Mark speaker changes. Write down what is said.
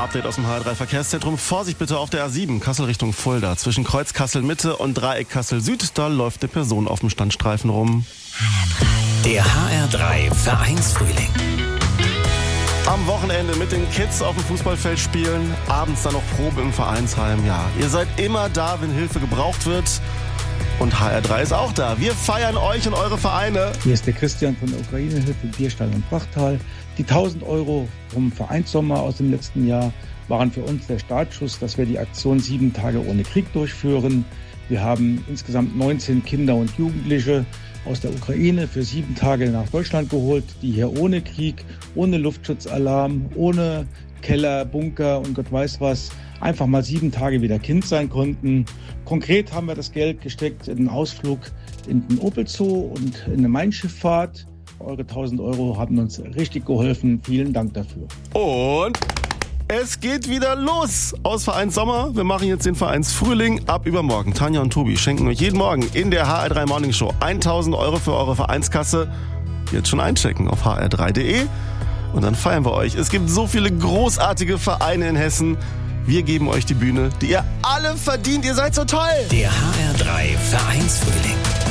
Speaker 1: Update aus dem HR3 Verkehrszentrum. Vorsicht bitte auf der A7, Kassel Richtung Fulda. Zwischen Kreuz Kassel Mitte und Dreieck Kassel Süd, da läuft eine Person auf dem Standstreifen rum.
Speaker 2: Der HR3 Vereinsfrühling.
Speaker 1: Am Wochenende mit den Kids auf dem Fußballfeld spielen, abends dann noch Probe im Vereinsheim. Ja, ihr seid immer da, wenn Hilfe gebraucht wird. Und HR3 ist auch da. Wir feiern euch und eure Vereine.
Speaker 3: Hier ist der Christian von der Ukraine-Hilfe Bierstall und Brachtal. Die 1.000 € vom Vereinssommer aus dem letzten Jahr waren für uns der Startschuss, dass wir die Aktion 7 Tage ohne Krieg durchführen. Wir haben insgesamt 19 Kinder und Jugendliche aus der Ukraine für 7 Tage nach Deutschland geholt, die hier ohne Krieg, ohne Luftschutzalarm, ohne Keller, Bunker und Gott weiß was, einfach mal 7 Tage wieder Kind sein konnten. Konkret haben wir das Geld gesteckt in einen Ausflug in den Opel Zoo und in eine Main-Schifffahrt. Eure 1.000 € haben uns richtig geholfen. Vielen Dank dafür.
Speaker 1: Und es geht wieder los aus Vereins Sommer. Wir machen jetzt den Vereinsfrühling ab übermorgen. Tanja und Tobi schenken euch jeden Morgen in der HR3 Morning Show 1.000 € für eure Vereinskasse. Jetzt schon einchecken auf hr3.de und dann feiern wir euch. Es gibt so viele großartige Vereine in Hessen. Wir geben euch die Bühne, die ihr alle verdient. Ihr seid so toll.
Speaker 2: Der HR3 Vereinsfrühling.